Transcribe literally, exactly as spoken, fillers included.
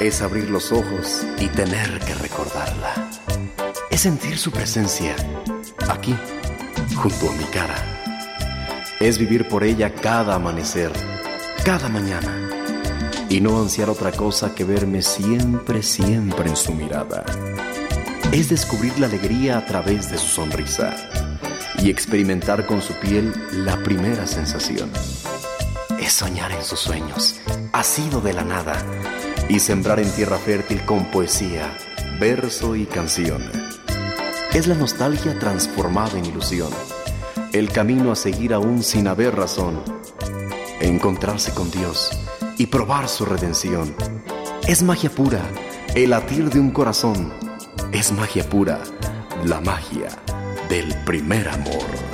Es abrir los ojos y tener que recordarla. Es sentir su presencia aquí, junto a mi cara. Es vivir por ella cada amanecer, cada mañana, y no ansiar otra cosa que verme siempre, siempre en su mirada. Es descubrir la alegría a través de su sonrisa y experimentar con su piel la primera sensación. Es soñar en sus sueños, asido de la nada, y sembrar en tierra fértil con poesía, verso y canción. Es la nostalgia transformada en ilusión, el camino a seguir aún sin haber razón, encontrarse con Dios y probar su redención. Es magia pura, el latir de un corazón. Es magia pura, la magia del primer amor.